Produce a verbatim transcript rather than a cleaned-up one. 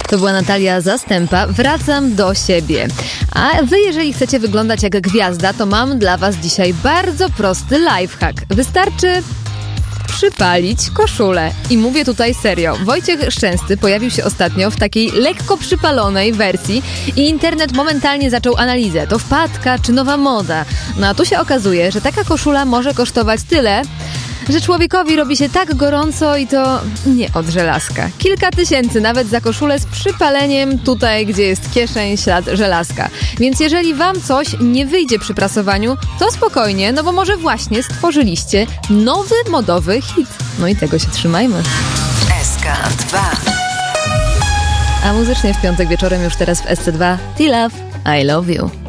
To była Natalia Zastępa. Wracam do siebie. A wy, jeżeli chcecie wyglądać jak gwiazda, to mam dla was dzisiaj bardzo prosty lifehack. Wystarczy przypalić koszulę. I mówię tutaj serio. Wojciech Szczęsny pojawił się ostatnio w takiej lekko przypalonej wersji i internet momentalnie zaczął analizę. To wpadka czy nowa moda? No a tu się okazuje, że taka koszula może kosztować tyle, że człowiekowi robi się tak gorąco i to nie od żelazka. Kilka tysięcy nawet za koszulę z przypaleniem tutaj, gdzie jest kieszeń, ślad żelazka. Więc jeżeli wam coś nie wyjdzie przy prasowaniu, to spokojnie, no bo może właśnie stworzyliście nowy modowy hit. No i tego się trzymajmy. S K dwa. A muzycznie w piątek wieczorem już teraz w S C dwa T-Love, I Love You.